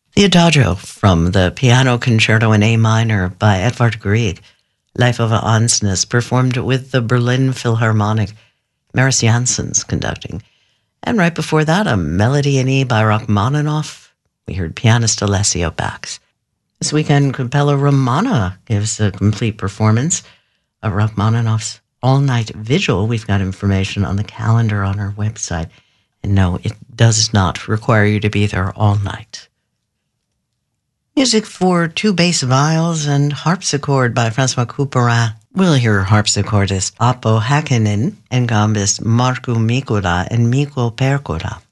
The Adagio from the Piano Concerto in A minor by Edvard Grieg, Life of Ansnes, performed with the Berlin Philharmonic, Maris Janssens conducting. And right before that, a Melody in E by Rachmaninoff. We heard pianist Alessio Bax. This weekend, Capella Romana gives a complete performance of Rachmaninoff's all-night vigil. We've got information on the calendar on our website. And no, it does not require you to be there all night. Music for two bass viols and harpsichord by Francois Couperin. We'll hear harpsichordist Apo Häkkinen and gambist Markku Mikkola and Mikko Perkola.